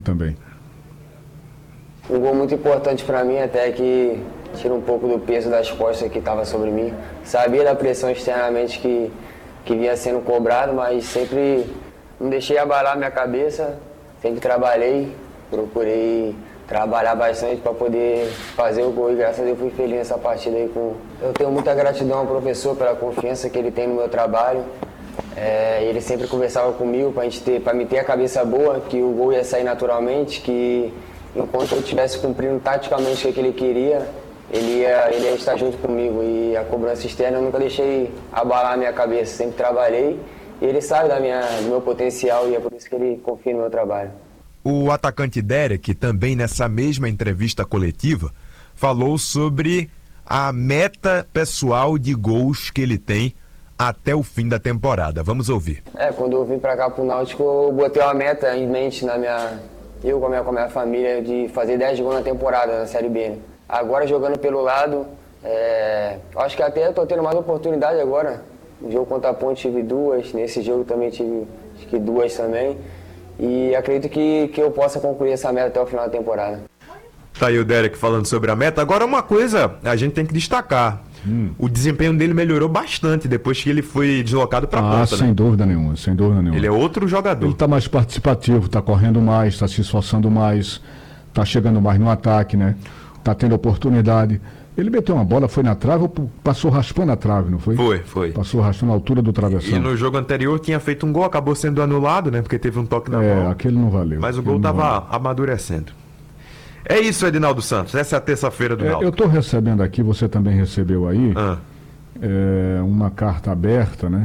também. Um gol muito importante para mim, até que tira um pouco do peso das costas que estava sobre mim. Sabia da pressão externamente que vinha sendo cobrado, mas sempre não deixei abalar minha cabeça, sempre trabalhei, procurei trabalhar bastante para poder fazer o gol e graças a Deus fui feliz nessa partida aí. Eu tenho muita gratidão ao professor pela confiança que ele tem no meu trabalho. Ele sempre conversava comigo para me ter a cabeça boa, que o gol ia sair naturalmente, que enquanto eu estivesse cumprindo taticamente o que ele queria, ele ia estar junto comigo. E a cobrança externa eu nunca deixei abalar a minha cabeça, sempre trabalhei. E ele sabe do meu potencial e é por isso que ele confia no meu trabalho. O atacante Derek, também nessa mesma entrevista coletiva, falou sobre a meta pessoal de gols que ele tem até o fim da temporada. Vamos ouvir. Quando eu vim para cá pro Náutico, eu botei uma meta em mente eu com a minha família, de fazer 10 gols na temporada, na Série B. Agora, jogando pelo lado, acho que até estou tendo mais oportunidade agora. No jogo contra a Ponte tive 2, nesse jogo também tive acho que 2 também. E acredito que eu possa concluir essa meta até o final da temporada. Tá aí o Derek falando sobre a meta. Agora, uma coisa a gente tem que destacar. O desempenho dele melhorou bastante depois que ele foi deslocado para a ponta, sem dúvida nenhuma, sem dúvida nenhuma. Ele é outro jogador. Ele está mais participativo, está correndo mais, está se esforçando mais, está chegando mais no ataque, né? Está tendo oportunidade. Ele meteu uma bola, foi na trave ou passou raspando a trave, não foi? Foi. Passou raspando a altura do travessão. E no jogo anterior tinha feito um gol, acabou sendo anulado, né? Porque teve um toque na mão. Aquele não valeu. Mas o gol estava amadurecendo. É isso, Edinaldo Santos. Essa é a terça-feira do Náutico. Eu estou recebendo aqui, você também recebeu aí, uma carta aberta, né?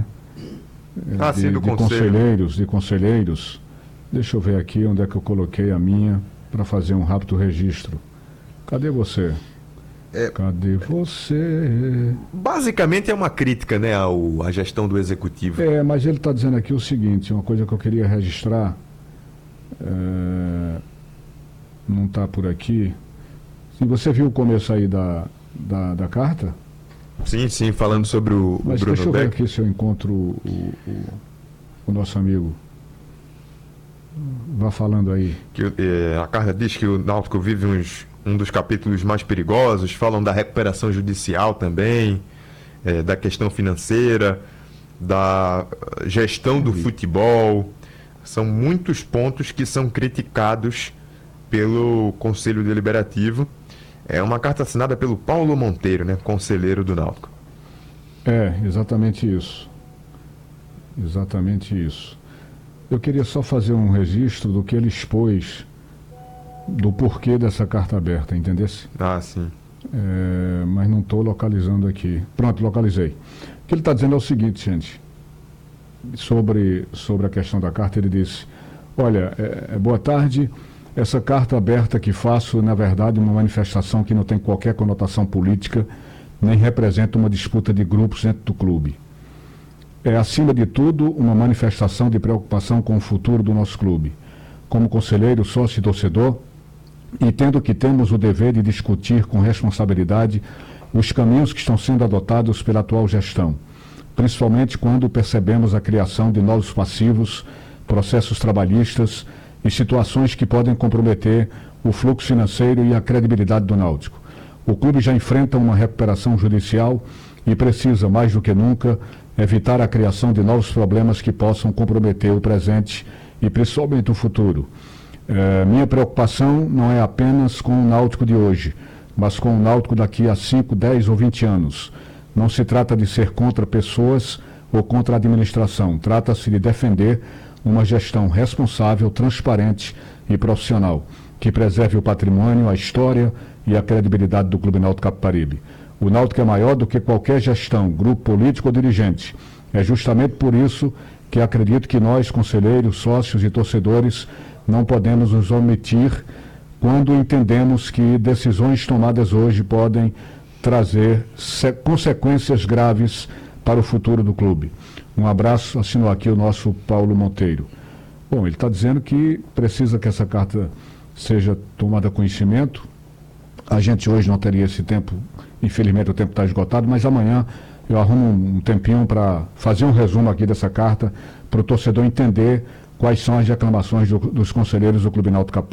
De conselheiros. Deixa eu ver aqui onde é que eu coloquei a minha para fazer um rápido registro. Cadê você? Cadê você? Basicamente é uma crítica, né, à gestão do executivo. Mas ele está dizendo aqui o seguinte, uma coisa que eu queria registrar. Não está por aqui. Se você viu o começo aí da carta? Sim, falando sobre o Mas Bruno deixa eu ver Beck. aqui se eu encontro o nosso amigo. Vá falando aí. A carta diz que o Náutico vive um dos capítulos mais perigosos, falam da recuperação judicial também, da questão financeira, da gestão do futebol. São muitos pontos que são criticados pelo Conselho Deliberativo. É uma carta assinada pelo Paulo Monteiro, né, conselheiro do Náutico. Exatamente isso. Exatamente isso. Eu queria só fazer um registro do que ele expôs, do porquê dessa carta aberta, entendesse? Sim. Mas não estou localizando aqui. Pronto, localizei. O que ele está dizendo é o seguinte, gente. Sobre a questão da carta, ele disse: olha, boa tarde. Essa carta aberta que faço, na verdade, uma manifestação que não tem qualquer conotação política, nem representa uma disputa de grupos dentro do clube. É, acima de tudo, uma manifestação de preocupação com o futuro do nosso clube. Como conselheiro, sócio e torcedor, entendo que temos o dever de discutir com responsabilidade os caminhos que estão sendo adotados pela atual gestão, principalmente quando percebemos a criação de novos passivos, processos trabalhistas e situações que podem comprometer o fluxo financeiro e a credibilidade do Náutico. O clube já enfrenta uma recuperação judicial e precisa, mais do que nunca, evitar a criação de novos problemas que possam comprometer o presente e principalmente o futuro. Minha preocupação não é apenas com o Náutico de hoje, mas com o Náutico daqui a 5, 10 ou 20 anos. Não se trata de ser contra pessoas ou contra a administração, trata-se de defender uma gestão responsável, transparente e profissional, que preserve o patrimônio, a história e a credibilidade do Clube Náutico Capibaribe. O Náutico é maior do que qualquer gestão, grupo político ou dirigente. É justamente por isso que acredito que nós, conselheiros, sócios e torcedores, não podemos nos omitir quando entendemos que decisões tomadas hoje podem trazer consequências graves para o futuro do clube. Um abraço, assinou aqui o nosso Paulo Monteiro. Bom, ele está dizendo que precisa que essa carta seja tomada conhecimento. A gente hoje não teria esse tempo, infelizmente o tempo está esgotado, mas amanhã eu arrumo um tempinho para fazer um resumo aqui dessa carta, para o torcedor entender quais são as reclamações dos conselheiros do Clube Náutico Capibaribe.